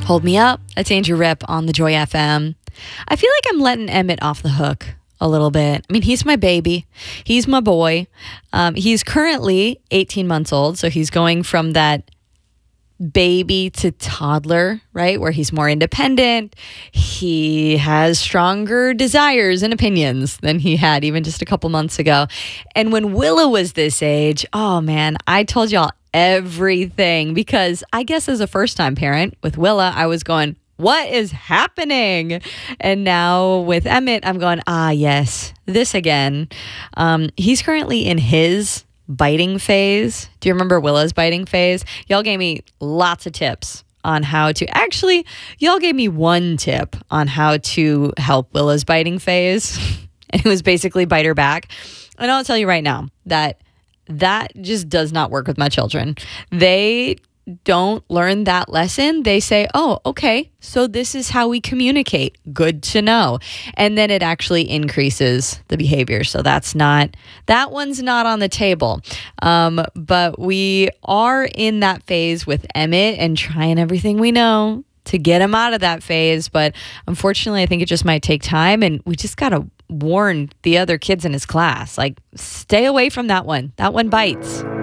Hold Me Up. That's Andrew Rip on the Joy FM. I feel like I'm letting Emmett off the hook a little bit. I mean, he's my baby. He's my boy. He's currently 18 months old, so he's going from that baby to toddler, right? Where he's more independent. He has stronger desires and opinions than he had even just a couple months ago. And when Willa was this age, oh man, I told y'all everything, because I guess as a first-time parent with Willa, I was going, what is happening? And now with Emmett, I'm going, yes, this again. He's currently in his biting phase. Do you remember Willa's biting phase? Y'all gave me lots of tips on how to, actually, y'all gave me one tip on how to help Willa's biting phase. And it was basically bite her back. And I'll tell you right now that just does not work with my children. They don't learn that lesson. They say, oh, okay, so this is how we communicate. Good to know. And then it actually increases the behavior. So that one's not on the table. But we are in that phase with Emmett and trying everything we know to get him out of that phase. But unfortunately, I think it just might take time. And we just got to warn the other kids in his class, like, stay away from that one. That one bites.